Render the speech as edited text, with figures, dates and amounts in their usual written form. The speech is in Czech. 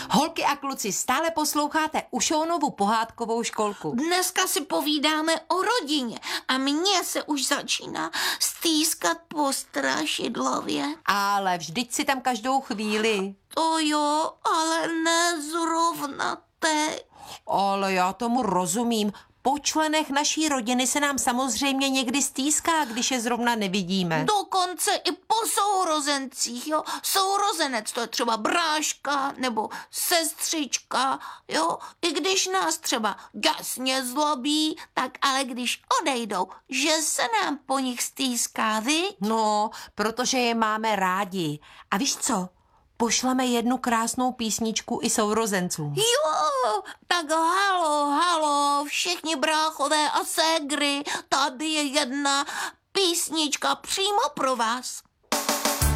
Holky a kluci, stále posloucháte Ušounovu pohádkovou školku. Dneska si povídáme o rodině a mně se už začíná stýskat po strašidlově. Ale vždyť si tam každou chvíli. To jo, ale ne zrovna teď. Ale já tomu rozumím. Po členech naší rodiny se nám samozřejmě někdy stýská, když je zrovna nevidíme. Dokonce i po sourozencích, jo. Sourozenec, to je třeba bráška nebo sestřička, jo. I když nás třeba jasně zlobí, tak ale když odejdou, že se nám po nich stýská, viď? No, protože je máme rádi. A víš co? Pošleme jednu krásnou písničku i sourozencům. Jo, tak halo, všichni bráchové a ségry, tady je jedna písnička přímo pro vás.